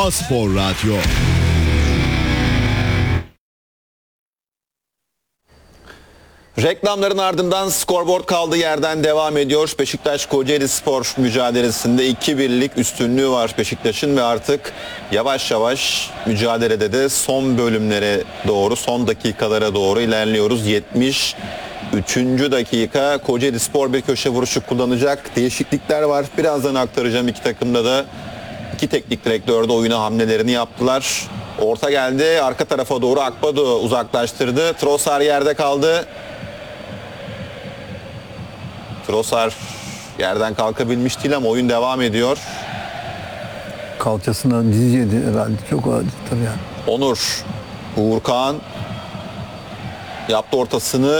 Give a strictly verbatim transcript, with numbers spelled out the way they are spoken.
A Spor Radyo. Reklamların ardından skorboard kaldığı yerden devam ediyor. Beşiktaş Kocaelispor mücadelesinde iki birlik üstünlüğü var Beşiktaş'ın ve artık yavaş yavaş mücadelede de son bölümlere doğru, son dakikalara doğru ilerliyoruz. yetmiş üçüncü dakika Kocaelispor bir köşe vuruşu kullanacak. Değişiklikler var. Birazdan aktaracağım. İki takımda da iki teknik direktör de oyuna hamlelerini yaptılar. Orta geldi. Arka tarafa doğru Akbadu uzaklaştırdı. Trossard yerde kaldı. Trossard yerden kalkabilmiş değil ama oyun devam ediyor. Kalçasına diz yedi herhalde. Çok acı tabii yani. Onur, Uğur Kağan yaptı ortasını.